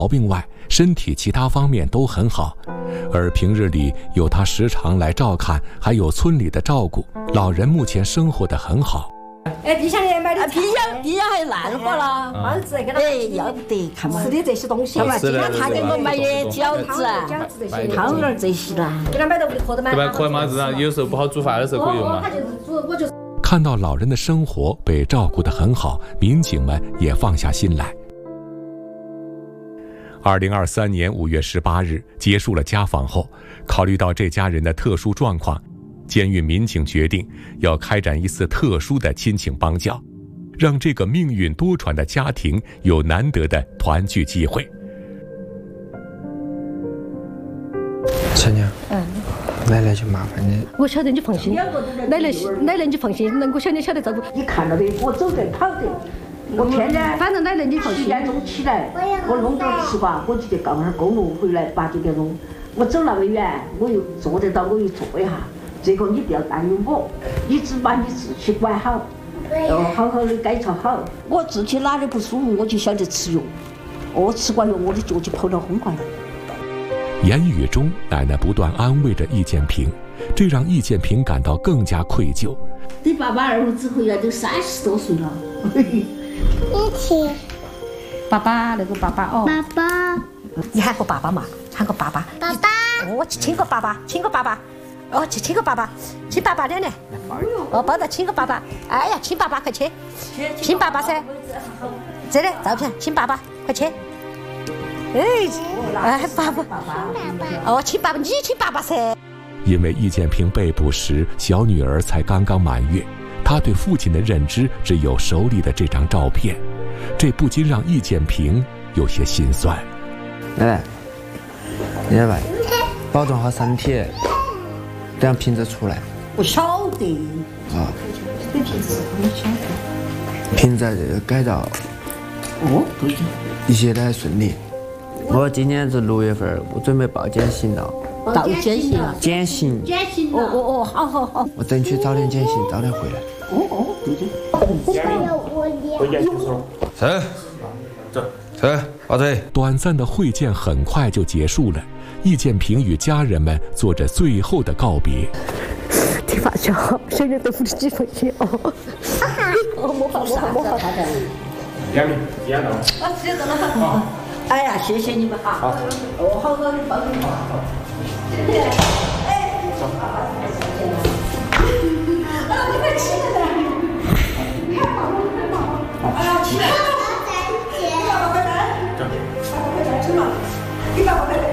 毛病外，身体其他方面都很好，而平日里有他时常来照看，还有村里的照顾，老人目前生活得很好。 冰箱里买的冰箱还烂化了，要得看嘛， 吃的这些东西， 他给我买的饺子、汤圆这些啦， 给他买到屋里喝的嘛。 对吧？可以嘛？日常有时候不好煮饭的时候可以用嘛。 看到老人的生活被照顾得很好，民警们也放下心来。2023年5月18日结束了家访后，考虑到这家人的特殊状况，监狱民警决定要开展一次特殊的亲情帮教，让这个命运多舛的家庭有难得的团聚机会。 陈娘，奶奶就麻烦你。 我晓得你放心，奶奶你放心，我晓得照顾。 你看到的，我走得跑得。我天天反正奶奶你放心。 7点钟起来，我弄点吃吧，我就得刚好公路回来8、9点钟。我走那么远，我又坐得到，我又坐一下。这个你不要担忧我，你只把你自己管好，要好好的改造好。我自己哪里不舒服，我就晓得吃药。我吃过药，我的脚就跑得很快了。 言语中，奶奶不断安慰着易建平，这让易建平感到更加愧疚。 你爸爸儿子回来都30多岁了。 一起。 爸爸，那个爸爸哦。 爸爸。 你喊个爸爸嘛，喊个爸爸。 爸爸。 我去亲个爸爸，亲个爸爸。哦，去亲个爸爸，亲爸爸两年。哦，抱着亲个爸爸。哎呀，亲爸爸，快去，亲爸爸噻。这里照片，亲爸爸，快去。哎，爸爸。哦，亲爸爸，你亲爸爸噻。因为易建平被捕时，小女儿才刚刚满月，他对父亲的认知只有手里的这张照片，这不禁让易建平有些心酸。 奶奶，你来，保重好身体，等瓶子出来。 我晓得。 啊。 这瓶子我晓得。 瓶子这个改造。 哦，对的。 一切都还顺利。我今年是6月份，我准备报减刑了。 到减刑了。 减刑。 哦，好。 我争取早点减刑，早点回来。 哦，对的。 回见叔叔。 走，抱腿。 短暂的会见很快就结束了，易建平与家人们做着最后的告别。 你发小，小人豆腐的几分钱哦？没法。 点到。 啊，直接到了。哎呀，谢谢你们哈。好。我好好的帮你们。谢谢。哎，走。你们起来了。看好。哎呀，起来。爸爸回来。爸爸回来吃嘛？你爸爸回来。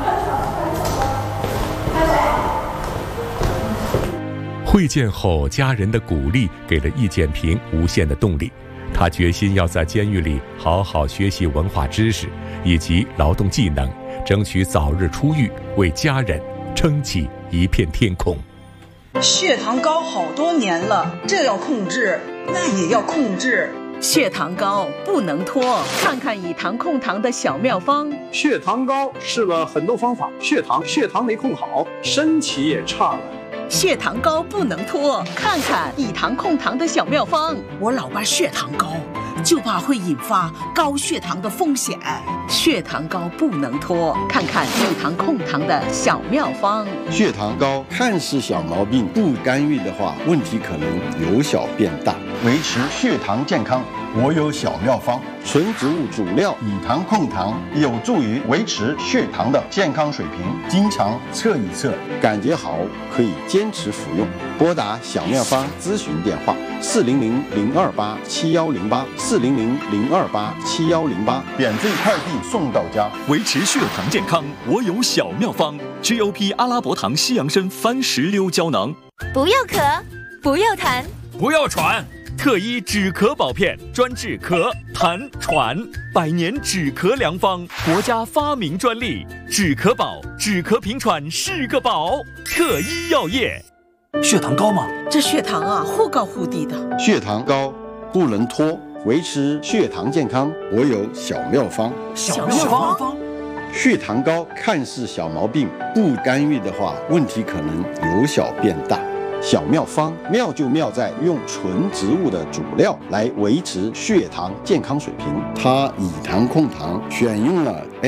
会见后，家人的鼓励给了易建平无限的动力。他决心要在监狱里好好学习文化知识以及劳动技能，争取早日出狱，为家人撑起一片天空。 血糖高好多年了，这要控制，那也要控制。 血糖高不能拖，看看以糖控糖的小妙方。 血糖高试了很多方法，血糖没控好，身体也差了。 血糖高不能拖，看看以糖控糖的小妙方。 我老伴血糖高，就怕会引发高血糖的风险。 血糖高不能拖，看看以糖控糖的小妙方。 血糖高看似小毛病，不干预的话，问题可能由小变大。维持血糖健康，我有小妙方：纯植物主料以糖控糖，有助于维持血糖的健康水平。经常测一测，感觉好可以坚持服用。拨打小妙方咨询电话：400-028-7108，400-028-7108，免费快递送到家。 维持血糖健康，我有小妙方：GOP 阿拉伯糖西洋参番石榴胶囊。 不要咳，不要痰， 不要喘。特一止咳宝片，专治咳、痰、喘，100年止咳良方，国家发明专利，止咳宝，止咳平喘是个宝。特一药业。 血糖高吗？这血糖啊，忽高忽低的。 血糖高不能拖，维持血糖健康，我有小妙方。 小妙方。 血糖高看似小毛病，不干预的话，问题可能由小变大。 小妙方，妙就妙在用纯植物的主料来维持血糖健康水平。它以糖控糖，选用了